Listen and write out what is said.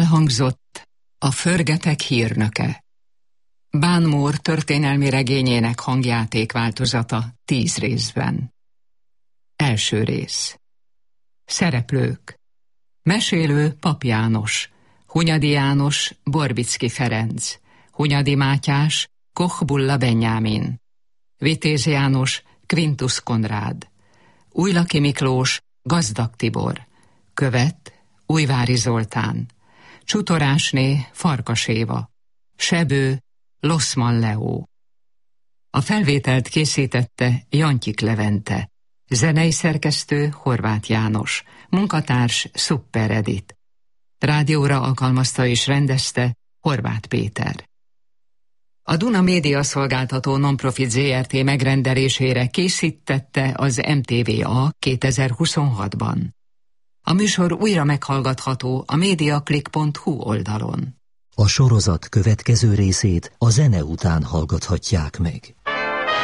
Elhangzott a Förgetek hírnöke. Bán Mór történelmi regényének hangjáték változata 10 részben. Első rész. Szereplők. Mesélő Pap János, Hunyadi János, Borbicki Ferenc, Hunyadi Mátyás, Koch Bulla Benyámin, Vitéz János, Quintus Konrád, Újlaki Miklós, Gazdag Tibor, Követ, Újvári Zoltán, Csutorásné, Farkas Éva, Sebő, Loszman Leó. A felvételt készítette Jantyik Levente, zenei szerkesztő Horváth János, munkatárs Szupper Edit. Rádióra alkalmazta és rendezte Horváth Péter. A Duna Média Szolgáltató Nonprofit Zrt. Megrendelésére készítette az MTVA 2026-ban. A műsor újra meghallgatható a mediaclick.hu oldalon. A sorozat következő részét a zene után hallgathatják meg.